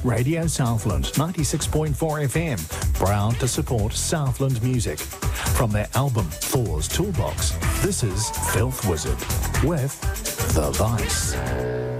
Radio Southland 96.4 FM, proud to support Southland music. From their album Thor's Toolbox, this is Filth Wizard with The Vice.